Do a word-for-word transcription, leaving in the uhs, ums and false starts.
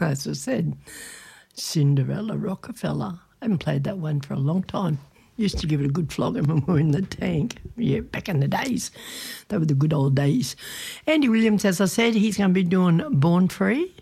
as I said, Cinderella Rockefeller. I haven't played that one for a long time. Used to give it a good flogging when we were in the tank. Yeah, back in the days. They were the good old days. Andy Williams, as I said, he's going to be doing Born Free.